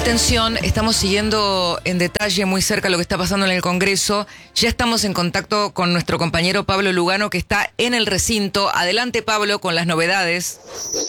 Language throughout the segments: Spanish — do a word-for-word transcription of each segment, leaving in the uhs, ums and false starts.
Atención, estamos siguiendo en detalle muy cerca lo que está pasando en el Congreso. Ya estamos en contacto con nuestro compañero Pablo Lugano, que está en el recinto. Adelante, Pablo, con las novedades.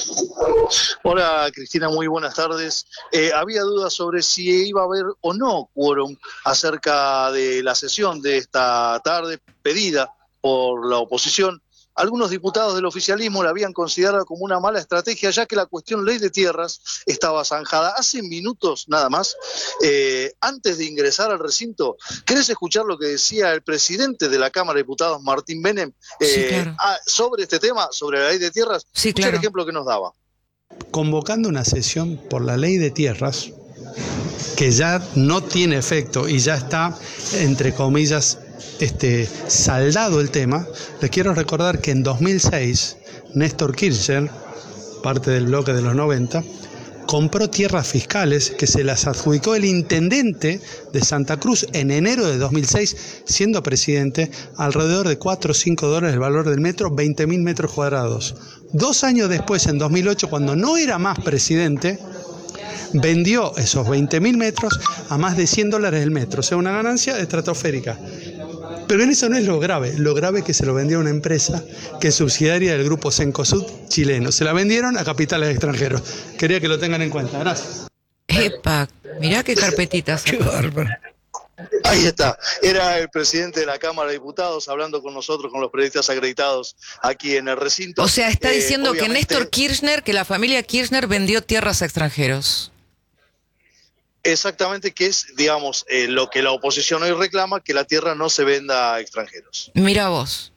Hola, Cristina, muy buenas tardes. Eh, había dudas sobre si iba a haber o no quórum acerca de la sesión de esta tarde pedida por la oposición. Algunos diputados del oficialismo la habían considerado como una mala estrategia, ya que la cuestión ley de tierras estaba zanjada. Hace minutos nada más, eh, antes de ingresar al recinto, ¿querés escuchar lo que decía el presidente de la Cámara de Diputados, Martín Menem, eh, sí, claro. a, sobre este tema, sobre la ley de tierras? Sí, Escuchá claro. el ejemplo que nos daba. Convocando una sesión por la ley de tierras, que ya no tiene efecto y ya está, entre comillas, Este, saldado el tema, les quiero recordar que en dos mil seis Néstor Kirchner, parte del bloque de los noventa, compró tierras fiscales que se las adjudicó el intendente de Santa Cruz en enero de dos mil seis, siendo presidente, alrededor de cuatro o cinco dólares el valor del metro, veinte mil metros cuadrados. Dos años después, en dos mil ocho, cuando no era más presidente, vendió esos veinte mil metros a más de cien dólares el metro, o sea, una ganancia estratosférica. Pero en eso no es lo grave, lo grave es que se lo vendió a una empresa que es subsidiaria del grupo Cencosud chileno. Se la vendieron a capitales extranjeros. Quería que lo tengan en cuenta. Gracias. Epa, mirá qué carpetitas. Qué bárbaro. Ahí está, era el presidente de la Cámara de Diputados hablando con nosotros, con los periodistas acreditados aquí en el recinto. O sea, está diciendo eh, que Néstor Kirchner, que la familia Kirchner vendió tierras a extranjeros. Exactamente, que es, digamos, eh, lo que la oposición hoy reclama, que la tierra no se venda a extranjeros. Mira vos.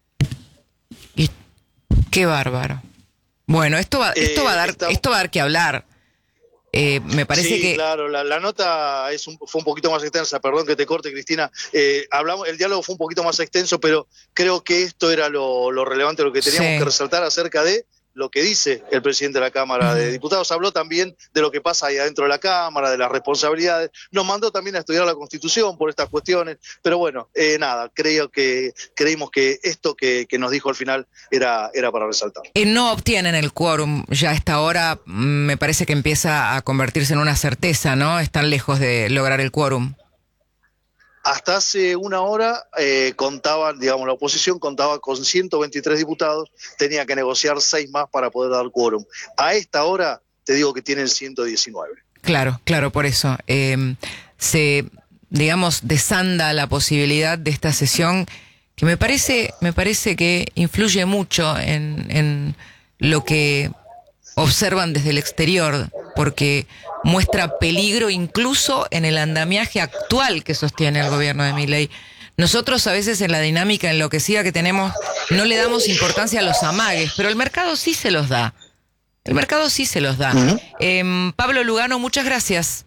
Y qué bárbaro. Bueno, esto va, esto Eh, va a dar, estamos... esto va a dar que hablar. Eh, me parece sí, que... claro, la, la nota es un, fue un poquito más extensa, perdón que te corte, Cristina. Eh, hablamos, el diálogo fue un poquito más extenso, pero creo que esto era lo, lo relevante, lo que teníamos sí. que resaltar acerca de lo que dice el presidente de la Cámara de Diputados. Habló también de lo que pasa ahí adentro de la Cámara, de las responsabilidades. Nos mandó también a estudiar la Constitución por estas cuestiones. Pero bueno, eh, nada, creo que creímos que esto que, que nos dijo al final era, era para resaltar. Eh, no obtienen el quórum ya a esta hora. Me parece que empieza a convertirse en una certeza, ¿no? Están lejos de lograr el quórum. Hasta hace una hora eh, contaban, digamos, la oposición contaba con ciento veintitrés diputados, tenía que negociar seis más para poder dar quórum. A esta hora te digo que tienen ciento diecinueve. Claro, claro, por eso. Eh, se, digamos, desanda la posibilidad de esta sesión que me parece, me parece que influye mucho en, en lo que observan desde el exterior, porque muestra peligro incluso en el andamiaje actual que sostiene el gobierno de Milei. Nosotros a veces en la dinámica enloquecida que tenemos no le damos importancia a los amagues, pero el mercado sí se los da. El mercado sí se los da. Uh-huh. eh, Pablo Lugano, muchas gracias.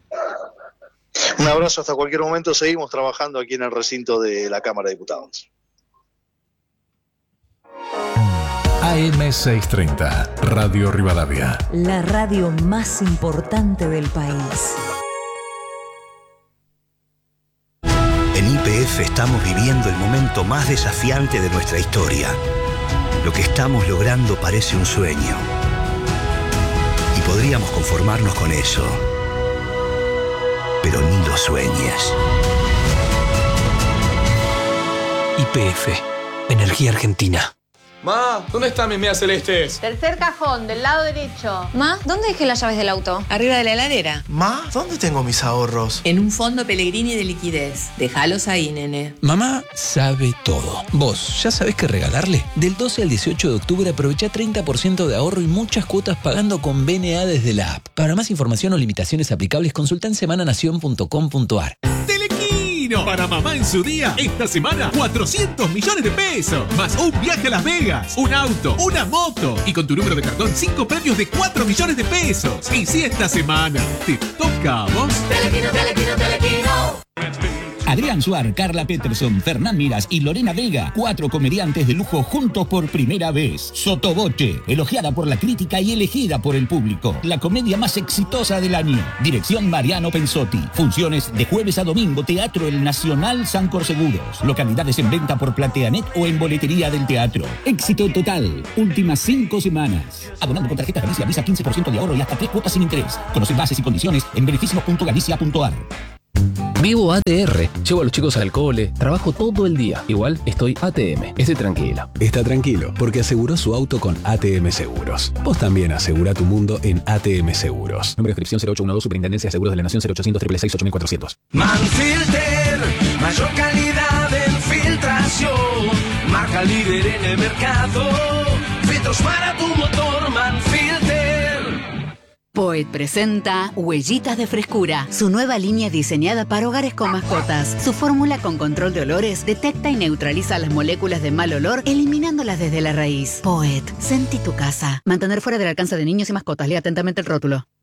Un abrazo hasta cualquier momento. Seguimos trabajando aquí en el recinto de la Cámara de Diputados. A M seiscientos treinta, Radio Rivadavia. La radio más importante del país. En Y P F estamos viviendo el momento más desafiante de nuestra historia. Lo que estamos logrando parece un sueño. Y podríamos conformarnos con eso. Pero ni lo sueñes. Y P F, Energía Argentina. Ma, ¿dónde están mis medias celestes? Tercer cajón, del lado derecho. Ma, ¿dónde dejé las llaves del auto? Arriba de la heladera. Ma, ¿dónde tengo mis ahorros? En un fondo Pellegrini de liquidez. Déjalos ahí, nene. Mamá sabe todo. ¿Vos ya sabés qué regalarle? Del doce al dieciocho de octubre aprovecha treinta por ciento de ahorro y muchas cuotas pagando con B N A desde la app. Para más información o limitaciones aplicables, consulta en semananación punto com punto a r. Para mamá en su día, esta semana, cuatrocientos millones de pesos. Más un viaje a Las Vegas, un auto, una moto. Y con tu número de cartón, cinco premios de cuatro millones de pesos. Y si esta semana te toca a vos... Telequino, Telequino, Telequino. Adrián Suar, Carla Peterson, Fernán Miras y Lorena Vega, cuatro comediantes de lujo juntos por primera vez. Sotoboche, elogiada por la crítica y elegida por el público. La comedia más exitosa del año. Dirección Mariano Pensotti. Funciones de jueves a domingo, Teatro El Nacional Sancor Seguros. Localidades en venta por Plateanet o en boletería del teatro. Éxito total. Últimas cinco semanas. Abonando con tarjeta Galicia Visa quince por ciento de ahorro y hasta tres cuotas sin interés. Conoce bases y condiciones en beneficios punto galicia punto a r. Vivo A T R, llevo a los chicos al cole, trabajo todo el día. Igual estoy A T M, estoy tranquilo. Está tranquilo, porque aseguró su auto con A T M Seguros. Vos también asegura tu mundo en A T M Seguros. Número de inscripción cero ocho uno dos, Superintendencia de Seguros de la Nación cero ochocientos, seis seis seis, ocho mil cuatrocientos. Manfilter, mayor calidad en filtración. Marca líder en el mercado. Filtros para tu motor, Manfilter. Poet presenta Huellitas de Frescura, su nueva línea diseñada para hogares con mascotas. Su fórmula con control de olores detecta y neutraliza las moléculas de mal olor, eliminándolas desde la raíz. Poet, sentí tu casa. Mantener fuera del alcance de niños y mascotas. Lea atentamente el rótulo.